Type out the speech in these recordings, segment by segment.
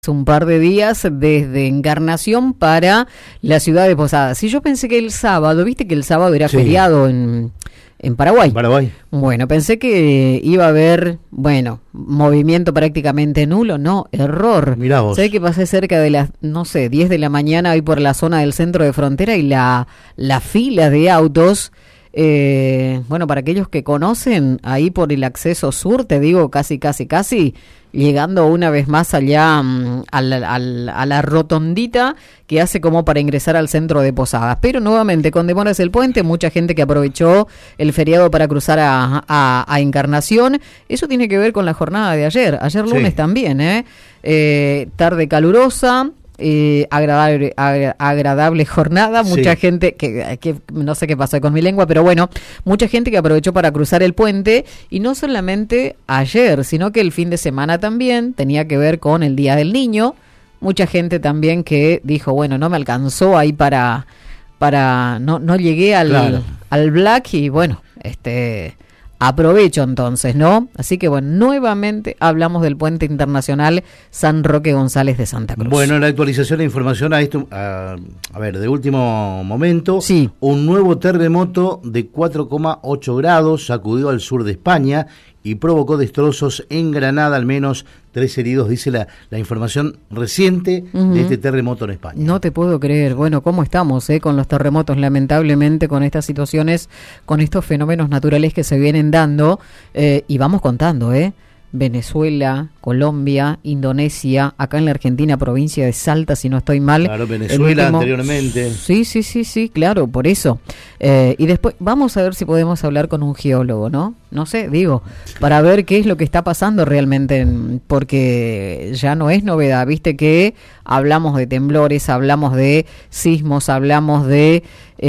Un par de días desde Encarnación para la ciudad de Posadas. Y yo pensé que el sábado, viste que el sábado era feriado en Paraguay. Paraguay. Bueno, pensé que iba a haber, movimiento prácticamente nulo. No, error. Mirá vos. Sé que pasé cerca de las, 10 de la mañana ahí por la zona del centro de frontera y la fila de autos. Para aquellos que conocen, ahí por el acceso sur, te digo casi, llegando una vez más allá a la rotondita que hace como para ingresar al centro de Posadas. Pero nuevamente, con demoras el puente, mucha gente que aprovechó el feriado para cruzar a Encarnación. Eso tiene que ver con la jornada de ayer lunes también, tarde calurosa. Agradable jornada, mucha gente que no sé qué pasó con mi lengua, pero bueno, mucha gente que aprovechó para cruzar el puente, y no solamente ayer, sino que el fin de semana también tenía que ver con el Día del Niño. Mucha gente también que dijo, no me alcanzó ahí para no llegué al Black, y aprovecho entonces, ¿no? Así que nuevamente hablamos del puente internacional San Roque González de Santa Cruz. Bueno, la actualización de información a esto, de último momento. Sí. Un nuevo terremoto de 4,8 grados sacudió al sur de España y provocó destrozos en Granada, al menos 3 heridos, dice la información reciente de este terremoto en España. No te puedo creer. ¿Cómo estamos con los terremotos? Lamentablemente, con estas situaciones, con estos fenómenos naturales que se vienen dando, y vamos contando, Venezuela, Colombia, Indonesia, acá en la Argentina, provincia de Salta, si no estoy mal. Claro, Venezuela anteriormente. Sí, claro, por eso. Y después vamos a ver si podemos hablar con un geólogo, ¿no? No sé, para ver qué es lo que está pasando realmente, porque ya no es novedad. Viste que hablamos de temblores, hablamos de sismos, hablamos de,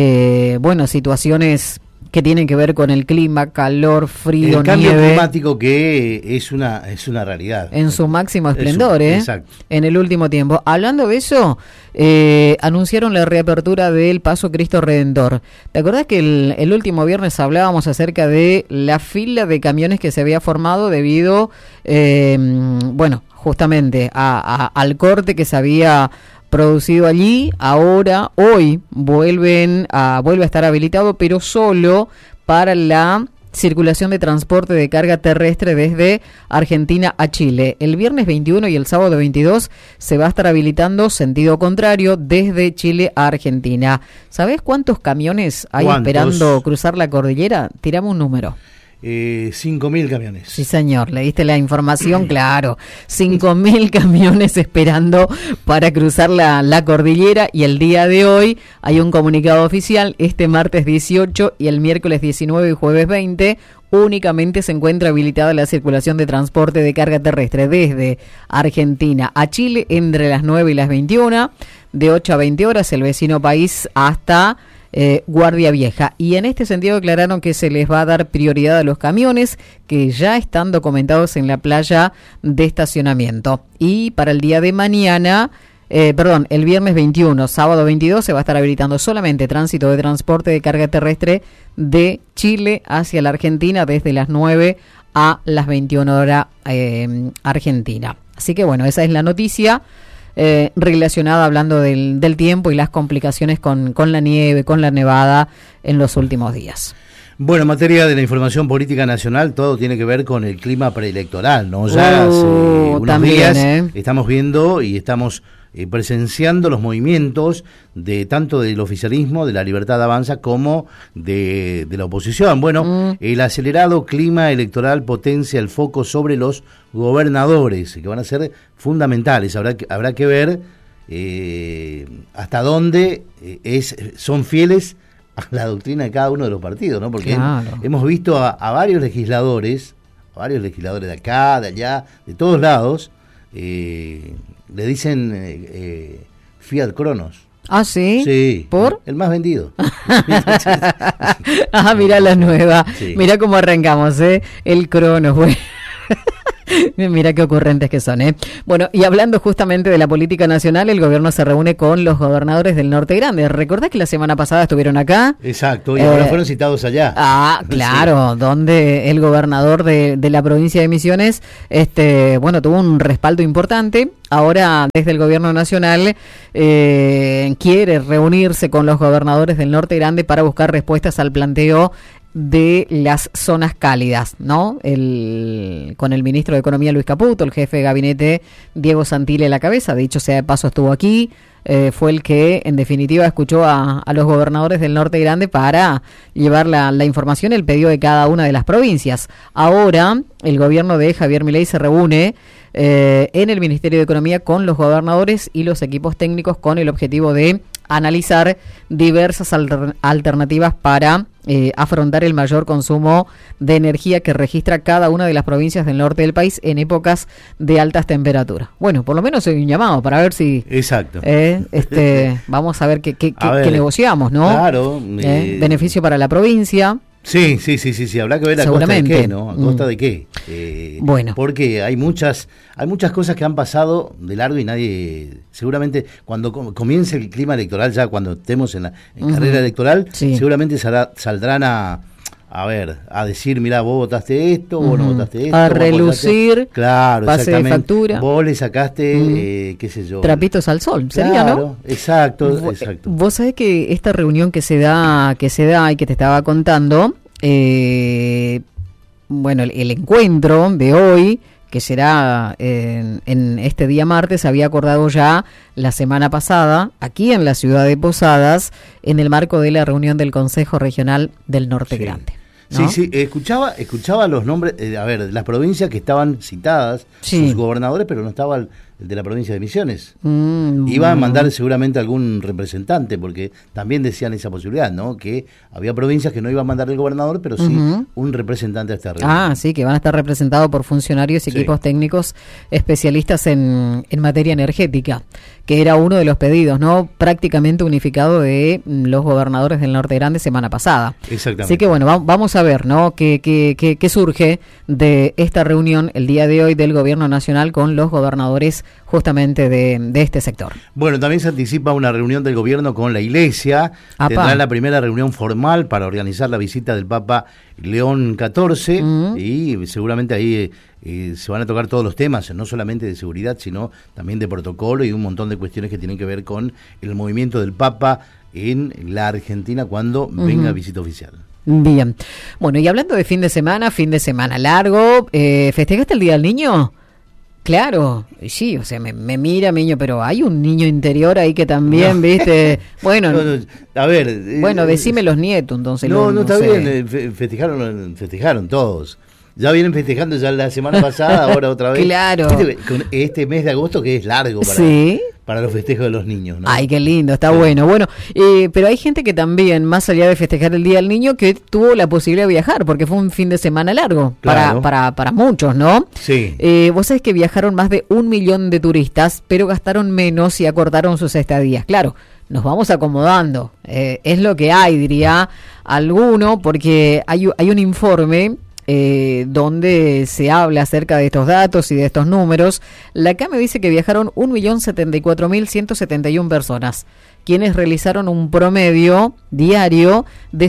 situaciones que tienen que ver con el clima, calor, frío, el cambio nieve, climático, que es una realidad. En su máximo esplendor, Exacto. En el último tiempo. Hablando de eso, anunciaron la reapertura del Paso Cristo Redentor. ¿Te acordás que el último viernes hablábamos acerca de la fila de camiones que se había formado debido, justamente al corte que se había producido allí? Hoy vuelve a estar habilitado, pero solo para la circulación de transporte de carga terrestre desde Argentina a Chile. El viernes 21 y el sábado 22 se va a estar habilitando sentido contrario desde Chile a Argentina. ¿Sabés cuántos camiones hay esperando cruzar la cordillera? Tirame un número. 5.000 camiones. Sí, señor, le diste la información, claro. 5.000 camiones esperando para cruzar la cordillera, y el día de hoy hay un comunicado oficial. Este martes 18 y el miércoles 19 y jueves 20 únicamente se encuentra habilitada la circulación de transporte de carga terrestre desde Argentina a Chile entre las 9 y las 21, de 8 a 20 horas, el vecino país hasta Guardia Vieja. Y en este sentido declararon que se les va a dar prioridad a los camiones que ya están documentados en la playa de estacionamiento. Y para el día de mañana, el viernes 21, sábado 22, se va a estar habilitando solamente tránsito de transporte de carga terrestre de Chile hacia la Argentina desde las 9 a las 21 horas Argentina. Así que esa es la noticia relacionada, hablando del tiempo y las complicaciones con la nieve, con la nevada en los últimos días. En materia de la información política nacional, todo tiene que ver con el clima preelectoral, ¿no? Ya hace unos también, días estamos viendo y estamos presenciando los movimientos de tanto del oficialismo, de la Libertad Avanza, como de la oposición. El acelerado clima electoral potencia el foco sobre los gobernadores, que van a ser fundamentales. Habrá que ver hasta dónde son fieles a la doctrina de cada uno de los partidos, ¿no? Porque hemos visto a varios legisladores de acá, de allá, de todos lados, le dicen Fiat Cronos. ¿Ah, sí? Sí. ¿Por? El más vendido. Mirá la nueva. Sí. Mirá cómo arrancamos, el Cronos. Mira qué ocurrentes que son, ¿eh? Bueno, y hablando justamente de la política nacional, el gobierno se reúne con los gobernadores del Norte Grande. ¿Recordás que la semana pasada estuvieron acá? Exacto, y ahora fueron citados allá. Ah, claro, sí. Donde el gobernador de la provincia de Misiones, bueno, tuvo un respaldo importante. Ahora, desde el gobierno nacional, quiere reunirse con los gobernadores del Norte Grande para buscar respuestas al planteo de las zonas cálidas, ¿no? Con el ministro de Economía Luis Caputo, el jefe de gabinete Diego Santilli a la cabeza, dicho sea de paso estuvo aquí, fue el que en definitiva escuchó a los gobernadores del Norte Grande para llevar la información, el pedido de cada una de las provincias. Ahora el gobierno de Javier Milei se reúne en el Ministerio de Economía con los gobernadores y los equipos técnicos con el objetivo de analizar diversas alternativas para afrontar el mayor consumo de energía que registra cada una de las provincias del norte del país en épocas de altas temperaturas. Bueno, por lo menos hay un llamado para ver si... Exacto. Vamos a ver qué negociamos, ¿no? Claro. Beneficio para la provincia. Sí, habrá que ver a costa de qué, ¿no? A costa de qué. Bueno. Porque hay muchas cosas que han pasado de largo y nadie, seguramente cuando comience el clima electoral, ya cuando estemos en carrera electoral, seguramente saldrán a decir, mirá, vos votaste esto, vos no votaste esto. A relucir, claro, pase de factura. Vos le sacaste, qué sé yo. Trapitos al sol, sería, claro, ¿no? Exacto. Vos sabés que esta reunión que se da y que te estaba contando, bueno, el encuentro de hoy, que será en este día martes, se había acordado ya la semana pasada, aquí en la ciudad de Posadas, en el marco de la reunión del Consejo Regional del Norte Grande. ¿No? Sí, escuchaba los nombres, las provincias que estaban citadas, sus gobernadores, pero no estaba el de la provincia de Misiones. Iba a mandar seguramente algún representante, porque también decían esa posibilidad, ¿no? Que había provincias que no iba a mandar el gobernador, pero sí un representante a esta reunión. Ah, sí, que van a estar representados por funcionarios y equipos técnicos especialistas en materia energética, que era uno de los pedidos, ¿no? Prácticamente unificado de los gobernadores del Norte Grande semana pasada. Exactamente. Así que bueno, vamos a ver, ¿no? ¿Qué surge de esta reunión el día de hoy del Gobierno Nacional con los gobernadores justamente de este sector? Bueno, también se anticipa una reunión del gobierno con la Iglesia. Tendrá la primera reunión formal para organizar la visita del Papa León XIV y seguramente ahí se van a tocar todos los temas, no solamente de seguridad, sino también de protocolo y un montón de cuestiones que tienen que ver con el movimiento del Papa en la Argentina cuando venga a visita oficial. Bien. Bueno, y hablando de fin de semana largo, ¿festejaste el Día del Niño? Claro, sí, o sea, me mira, niño, pero hay un niño interior ahí que también, ¿viste? Bueno, a ver... bueno, decime los nietos, entonces. No está bien, festejaron todos. Ya vienen festejando ya la semana pasada, ahora otra vez. Claro. Con este mes de agosto que es largo para los festejos de los niños, ¿no? Ay, qué lindo, está bueno. Bueno, pero hay gente que también, más allá de festejar el Día del Niño, que tuvo la posibilidad de viajar, porque fue un fin de semana largo para muchos, ¿no? Sí. Vos sabés que viajaron más de 1 millón de turistas, pero gastaron menos y acortaron sus estadías. Claro, nos vamos acomodando. Es lo que hay, diría alguno, porque hay un informe donde se habla acerca de estos datos y de estos números. La CAME dice que viajaron 1.074.171 personas, quienes realizaron un promedio diario de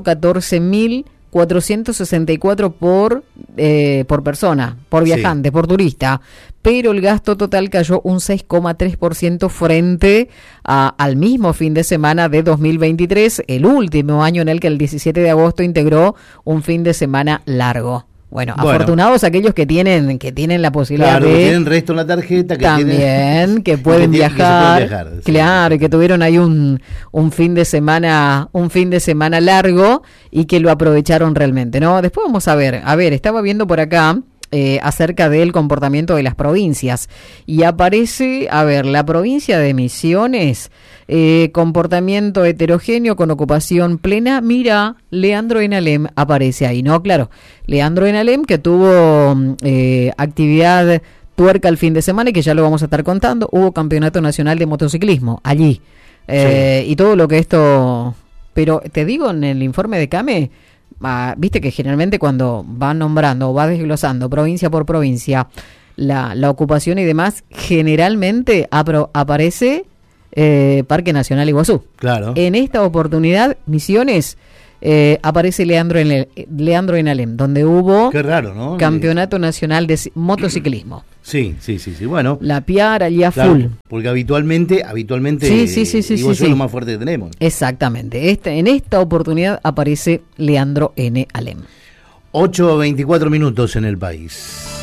114.464 por persona, por viajante, por turista, pero el gasto total cayó un 6,3% frente al mismo fin de semana de 2023, el último año en el que el 17 de agosto integró un fin de semana largo. Bueno, afortunados aquellos que tienen la posibilidad que tienen resto en la tarjeta, que pueden viajar, claro, y que tuvieron ahí un fin de semana largo y que lo aprovecharon realmente, ¿no? Después vamos a ver, estaba viendo por acá acerca del comportamiento de las provincias y aparece, la provincia de Misiones, comportamiento heterogéneo con ocupación plena. Mira, Leandro Enalem aparece ahí, ¿no? Claro, Leandro Enalem, que tuvo actividad tuerca el fin de semana y que ya lo vamos a estar contando. Hubo campeonato nacional de motociclismo allí, y todo lo que esto, pero te digo, en el informe de CAME viste que generalmente cuando va nombrando o va desglosando provincia por provincia la ocupación y demás, generalmente aparece Parque Nacional Iguazú. Claro. En esta oportunidad, Misiones, aparece Leandro en Alem, donde hubo Qué raro, ¿no? Campeonato Nacional de Motociclismo. Sí. Bueno. La Piar allí a Claro, full. porque habitualmente Sí, Iguazú es lo más fuerte que tenemos. Exactamente. En esta oportunidad aparece Leandro N. Alem. 8:24 minutos en el país.